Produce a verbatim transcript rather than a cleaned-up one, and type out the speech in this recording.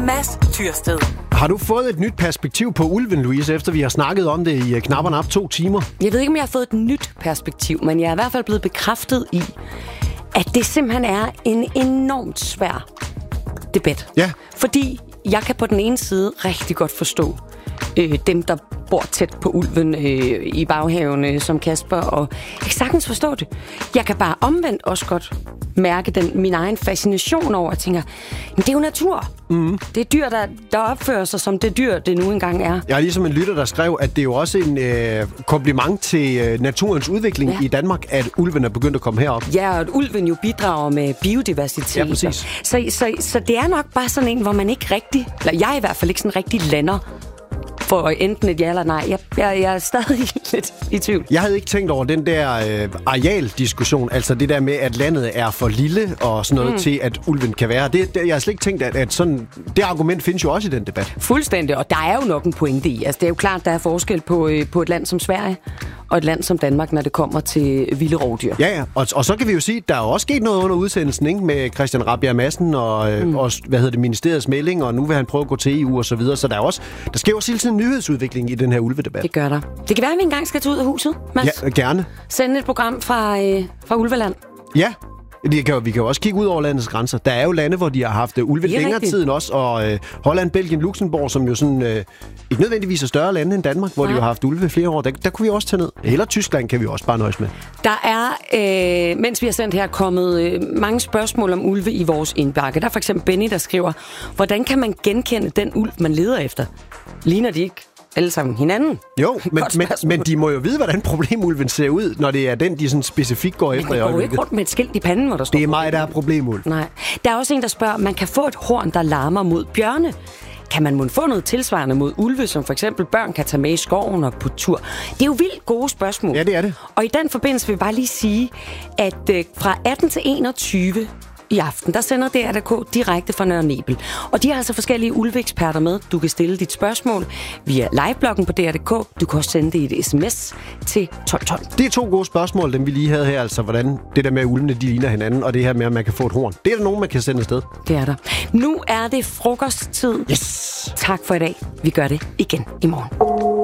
Mads Tyrsted. Har du fået et nyt perspektiv på ulven, Louise, efter vi har snakket om det i knap og nap to timer? Jeg ved ikke, om jeg har fået et nyt perspektiv, men jeg er i hvert fald blevet bekræftet i, at det simpelthen er en enormt svær debat. Ja. Fordi jeg kan på den ene side rigtig godt forstå øh, dem, der bor tæt på ulven øh, i baghaven, øh, som Kasper, og jeg kan sagtens forstå det. Jeg kan bare omvendt også godt mærke den, min egen fascination over, at tænker, men det er jo natur. Mm. Det er dyr, der, der opfører sig som det dyr, det nu engang er. Jeg er ligesom en lytter, der skrev, at det er jo også en øh, kompliment til øh, naturens udvikling ja. i Danmark, at ulven er begyndt at komme herop. Ja, og at ulven jo bidrager med biodiversitet. Ja, præcis. Så, så, så det er nok bare sådan en, hvor man ikke rigtig, eller jeg i hvert fald ikke sådan rigtig lander for enten et ja eller nej. Jeg, jeg, jeg er stadig lidt i tvivl. Jeg havde ikke tænkt over den der øh, arealdiskussion, altså det der med, at landet er for lille og sådan noget mm. til, at ulven kan være. Det, det, jeg har slet ikke tænkt, at, at sådan, det argument findes jo også i den debat. Fuldstændig, og der er jo nok en pointe i. Altså, det er jo klart, der er forskel på, øh, på et land som Sverige og et land som Danmark, når det kommer til vilde rovdyr. Ja, ja. Og, og så kan vi jo sige, at der er også sket noget under udsendelsen, ikke? Med Christian Rabjerg Madsen og, øh, mm. og hvad hedder det, ministeriets melding, og nu vil han prøve at gå til E U og så videre. Så der er også, der sker jo hele tiden nyhedsudvikling i den her ulvedebat. Det gør der. Det kan være, at vi engang skal tage ud af huset, Mads. Ja, gerne. Sende et program fra, øh, fra Ulveland. Ja. Det kan jo, vi kan jo også kigge ud over landets grænser. Der er jo lande, hvor de har haft ulve længere rigtigt. tid end os, og øh, Holland, Belgien, Luxembourg, som jo sådan øh, ikke nødvendigvis er større lande end Danmark, hvor ja. de jo har haft ulve flere år. Der, der kunne vi også tage ned. Eller Tyskland kan vi også bare nøjes med. Der er, øh, mens vi har sendt her, kommet øh, mange spørgsmål om ulve i vores indbakke. Der er for eksempel Benny, der skriver, hvordan kan man genkende den ulv, man leder efter? Ligner de ikke alle sammen hinanden? Jo, men, men, men de må jo vide, hvordan problemulven ser ud, når det er den, de sådan specifikt går efter. Men det går jo ikke rundt med et skilt i panden, hvor der står. Det er mig, der er problemulv. Nej. Der er også en, der spørger, man kan få et horn, der larmer mod bjørne. Kan man måske få noget tilsvarende mod ulve, som for eksempel børn kan tage med i skoven og på tur? Det er jo vildt gode spørgsmål. Ja, det er det. Og i den forbindelse vil jeg bare lige sige, at øh, fra atten til enogtyve i aften, der sender D R D K direkte fra Nørre Nebel. Og de har altså forskellige ulveeksperter med. Du kan stille dit spørgsmål via livebloggen på D R D K. Du kan også sende det i et sms til tolv tolv. Det er to gode spørgsmål, dem vi lige havde her. Altså, hvordan det der med, at ulvene de ligner hinanden, og det her med, at man kan få et horn. Det er der nogen, man kan sende afsted. Det er der. Nu er det frokosttid. Yes! Tak for i dag. Vi gør det igen i morgen.